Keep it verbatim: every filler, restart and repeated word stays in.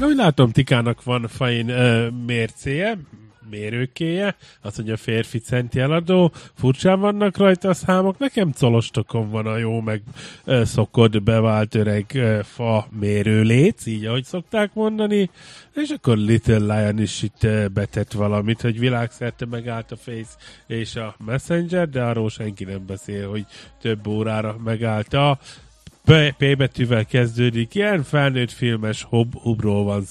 Ahogy látom, Tikának van fain uh, mércéje, mérőkéje, azt mondja férfi centi eladó, furcsán vannak rajta a számok, nekem colostokon van a jó, meg uh, szokott bevált öreg uh, fa mérőléc, így ahogy szokták mondani, és akkor Little Lion is itt uh, betett valamit, hogy világszerte megállt a Face és a Messenger, de arról senki nem beszél, hogy több órára megállt a P, P betűvel kezdődik, ilyen felnőtt filmes hub, hubról van